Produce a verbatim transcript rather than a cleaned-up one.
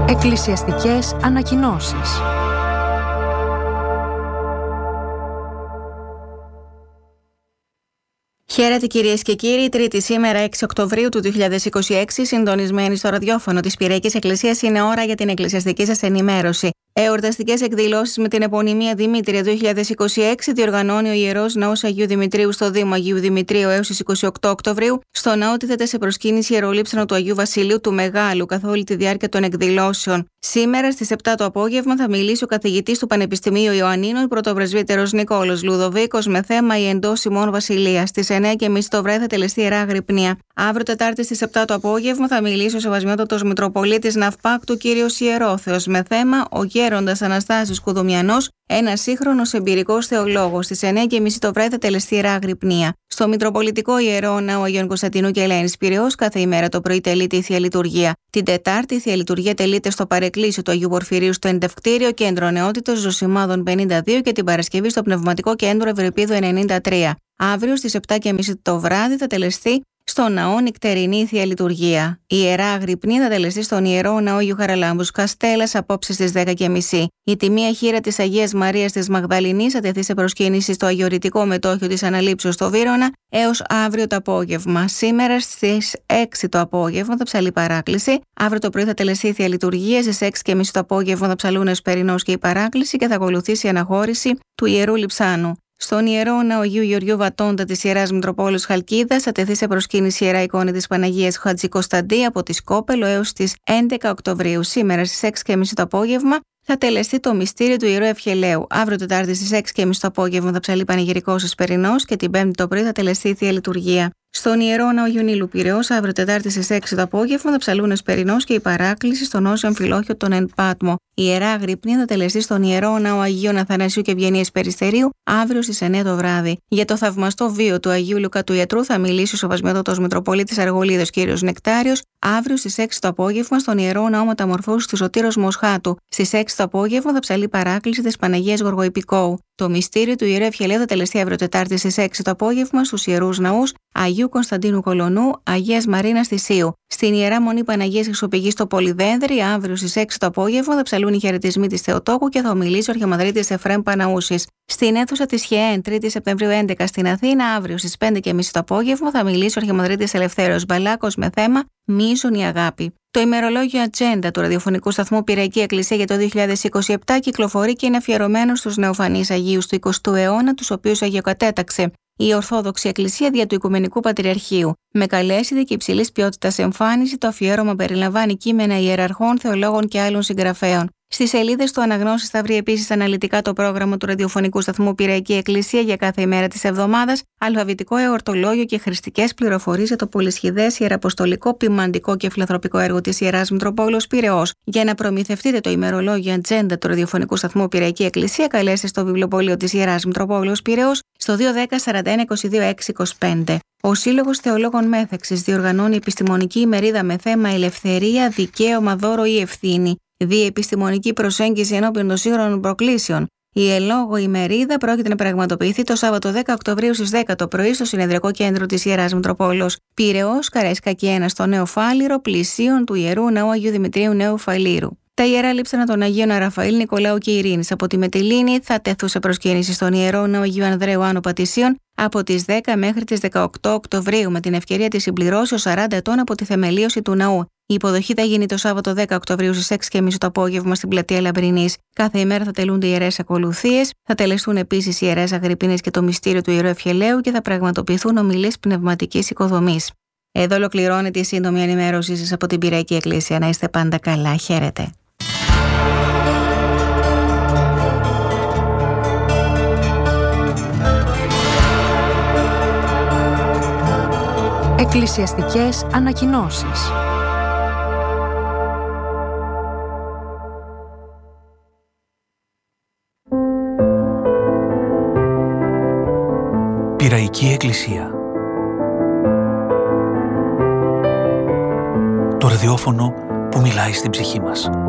Εκκλησιαστικές ανακοινώσεις. Χαίρετε κυρίες και κύριοι, Τρίτη σήμερα έξι Οκτωβρίου του δύο χιλιάδες είκοσι έξι, συντονισμένοι στο ραδιόφωνο της Πυριακής Εκκλησίας, είναι ώρα για την εκκλησιαστική σας ενημέρωση. Εορταστικές εκδηλώσεις με την επωνυμία Δημήτρια δύο χιλιάδες είκοσι έξι διοργανώνει ο Ιερός Ναός Αγίου Δημητρίου στο Δήμο Αγίου Δημητρίου έως τις είκοσι οκτώ Οκτωβρίου. Στο ναό τίθεται σε προσκύνηση ιερολείψανο του Αγίου Βασιλείου του Μεγάλου καθ' όλη τη διάρκεια των εκδηλώσεων. Σήμερα στις επτά το απόγευμα θα μιλήσει ο καθηγητής του Πανεπιστημίου Ιωαννίνων, πρωτοπρεσβύτερος Νικόλος Λουδοβίκος, με θέμα η εντός ημών βασιλεία. Στις εννιά και μισή το βράδυ θα τελεστεί Ιερά Αγρυπνία. Αύριο Τετάρτη στις επτά το απόγευμα θα μιλήσει ο Σεβασμιότατος Μητροπολίτης Ναυπάκτου Κύριος Ιερόθεος, με θέμα ο Γέροντας Αναστάσιος Κουδουμιανός, ένας σύγχρονος εμπειρικός θεολόγος. Στις εννιά και μισή το βράδυ θα τελεστεί Ιερά Αγρυπνία. Στο Μητροπολιτικό Ιερό Ναό Αγίων Κωνσταντινού και Ελένης Πειραιώς, κάθε ημέρα το πρωί τελείται η Θεία Λειτουργία. Την Τετάρτη η Θεία Λειτουργία τελείται στο παρεκκλήσιο του Αγίου Πορφυρίου στο Εντευκτήριο Κέντρο Νεότητος Ζωσιμάδων πενήντα δύο και την Παρασκευή στο Πνευματικό Κέντρο Ευρυπίδου ενενήντα τρία. Αύριο στις επτά και μισή το βράδυ θα τελεστεί στο ναό νυχτερινή Θεία Λειτουργία. Η Ιερά Αγρυπνία θα τελεστεί στον Ιερό Ναό Αγίου Χαραλάμπους Καστέλλας απόψε στις δέκα και μισή. Η τιμία χείρα της Αγίας Μαρίας της Μαγδαληνής θα τεθεί σε προσκύνηση στο Αγιορητικό Μετόχιο της Αναλήψεως στο Βύρωνα έως αύριο το απόγευμα. Σήμερα στις έξι το απόγευμα θα ψαλεί παράκληση. Αύριο το πρωί θα τελεστεί η Θεία Λειτουργία. Στις έξι και μισή το απόγευμα θα ψαλούν εσπερινός και η παράκληση και θα ακολουθήσει η αναχώρηση του Ιερού Λειψάνου. Στον Ιερό Ναό Αγίου Γεωργίου Βατώντα της Ιεράς Μητροπόλεως Χαλκίδας θα τεθεί σε προσκύνηση η Ιερά Εικόνη της Παναγίας Χατζικοσταντή από τη Σκόπελο έως τις έντεκα Οκτωβρίου. Σήμερα στις έξι και μισή το απόγευμα θα τελεστεί το μυστήριο του Ιερού Ευχελαίου. Αύριο Τετάρτη στις έξι και μισή το απόγευμα θα ψαλεί πανηγυρικός εσπερινός και την Πέμπτη το πρωί θα τελεστεί η Θεία Λειτουργία. Στον Ιερό Ναό Αγίου Νείλου Πειραιώς, αύριο Τετάρτη στις έξι το απόγευμα θα ψαλούν εσπερινός και η παράκληση στον Όσιο Αμφιλόχιο των Εν Πάτμο. Η Ιερά Αγρυπνία θα τελεστεί στον Ιερό Ναό Αγίων Αθανασίου και Ευγενίας Περιστερίου αύριο στις εννιά το βράδυ. Για το θαυμαστό βίο του Αγίου Λουκά του Ιατρού θα μιλήσει ο Σεβασμιότατος Μητροπολίτης Αργολίδος κ. Νεκτάριος αύριο στις έξι το απόγευμα στον Ιερό Ναό Μεταμορφώσεως του Σωτήρος Μοσχάτου. Στις έξι το απόγευμα θα ψαλεί παράκληση της Παναγίας Γοργοϊππικού. Το μυστήριο του Ιερού Ευχελαίου θα τελεστεί αύριο Τετάρτη στις έξι το απόγευμα στους Ιερούς Ναούς Αγίου Κωνσταντίνου Κολονού, Αγίας Μαρίνας Θησίου. Στην Ιερά Μονή Παναγίας Χρυσοπηγής στο Πολυδένδρη, αύριο στις έξι το απόγευμα θα ψαλούν οι χαιρετισμοί της Θεοτόκου και θα ομιλήσει ο Αρχιμανδρίτης Εφραίμ Παναούσης. Στην αίθουσα της ΧΕΕΝ, τρίτη Σεπτεμβρίου έντεκα στην Αθήνα, αύριο στις πέντε και μισή το απόγευμα θα μιλήσει ο Αρχιμανδρίτης Ελευθέριος Μπαλάκος με θέμα Μίσον η Αγάπη. Το ημερολόγιο Ατζέντα του ραδιοφωνικού σταθμού Πυριακή Εκκλησία για το δύο χιλιάδες είκοσι επτά κυκλοφορεί και είναι αφιερωμένο στους νεοφανείς Αγίους του εικοστού αιώνα, τους οποίους αγιοκατέταξε η Ορθόδοξη Εκκλησία δια του Οικουμενικού Πατριαρχείου. Με καλέσιδη και υψηλής ποιότητας εμφάνιση, το αφιέρωμα περιλαμβάνει κείμενα ιεραρχών, θεολόγων και άλλων συγγραφέων. Στις σελίδες του Αναγνώσεις θα βρει επίσης αναλυτικά το πρόγραμμα του ραδιοφωνικού σταθμού Πυριακή Εκκλησία για κάθε ημέρα της εβδομάδας, αλφαβητικό εορτολόγιο και χρηστικές πληροφορίες για το πολυσχηδές ιεραποστολικό, ποιμαντικό και φιλανθρωπικό έργο της Ιεράς Μητροπόλεως Πειραιώς. Για να προμηθευτείτε το ημερολόγιο Ατζέντα του ραδιοφωνικού σταθμού Πυριακή Εκκλησία, καλέστε στο βιβλιοπωλείο της Ιεράς Μητροπόλεως Πειραιώς στο δύο ένα μηδέν σαράντα ένα είκοσι δύο έξι είκοσι πέντε. Ο Σύλλογος Θεολόγων Μέθεξης διοργανώνει επιστημονική ημερίδα με θέμα Ελευθερία, Δικαίωμα, Δώρο ή Ευθύνη. Διεπιστημονική προσέγγιση ενώπιον των σύγχρονων προκλήσεων. Η ελόγω ημερίδα πρόκειται να πραγματοποιηθεί το Σάββατο δέκα Οκτωβρίου στις δέκα το πρωί στο Συνεδρικό Κέντρο της Ιεράς Μητροπόλεως Πειραιώς, Καραϊσκάκη ένα στο Νέο Φάληρο, πλησίον του Ιερού Ναού Αγίου Δημητρίου Νέου Φαλήρου. Τα ιερά λείψανα των Αγίων Ραφαήλ, Νικολάου και Ειρήνης από τη Μετυλίνη θα τεθούν σε προσκύνηση στον Ιερό Ναό Αγίου Ανδρέου Άνω Πατησίων από τις δέκα μέχρι τις δεκαοκτώ Οκτωβρίου με την ευκαιρία της συμπληρώσεως σαράντα ετών από τη θεμελίωση του ναού. Η υποδοχή θα γίνει το Σάββατο δέκα Οκτωβρίου στις έξι και μισή το απόγευμα στην πλατεία Λαμπρινής. Κάθε ημέρα θα τελούνται ιερές ακολουθίες, θα τελεστούν επίσης ιερές Αγρυπνίες και το μυστήριο του Ιερού Ευχελαίου και θα πραγματοποιηθούν ομιλίες πνευματικής οικοδομής. Εδώ ολοκληρώνεται η σύντομη ενημέρωσή σας από την Πυριακή Εκκλησία. Να είστε πάντα καλά. Χαίρετε. Εκκλησιαστικές ανακοινώσεις. Πυραϊκή Εκκλησία. Το ραδιόφωνο που μιλάει στην ψυχή μας.